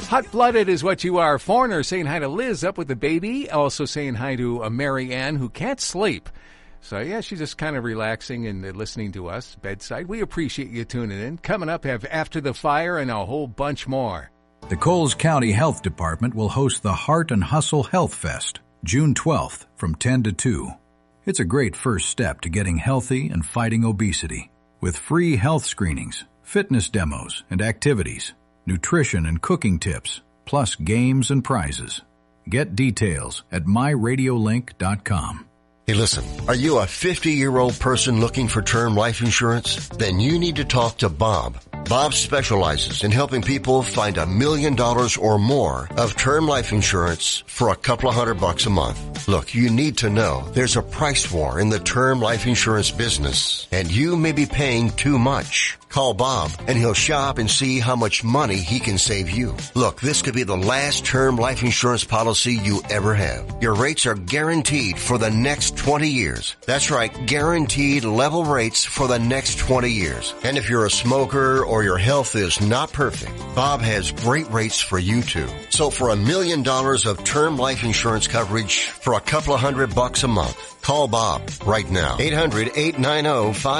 Hot-blooded is what you are. Foreigner saying hi to Liz up with the baby. Also saying hi to Mary Ann, who can't sleep. So, yeah, she's just kind of relaxing and listening to us bedside. We appreciate you tuning in. Coming up, have After the Fire and a whole bunch more. The Coles County Health Department will host the Heart and Hustle Health Fest, June 12th from 10 to 2. It's a great first step to getting healthy and fighting obesity. With free health screenings, fitness demos and activities, nutrition and cooking tips, plus games and prizes. Get details at myradiolink.com. Hey, listen, are you a 50-year-old person looking for term life insurance? Then you need to talk to Bob. Bob specializes in helping people find $1 million or more of term life insurance for a couple of $100 a month. Look, you need to know there's a price war in the term life insurance business, and you may be paying too much. Call Bob, and he'll shop and see how much money he can save you. Look, this could be the last term life insurance policy you ever have. Your rates are guaranteed for the next 20 years. That's right, guaranteed level rates for the next 20 years. And if you're a smoker or your health is not perfect, Bob has great rates for you too. So for $1 million of term life insurance coverage for a couple of $100 a month, call Bob right now. 800-890-5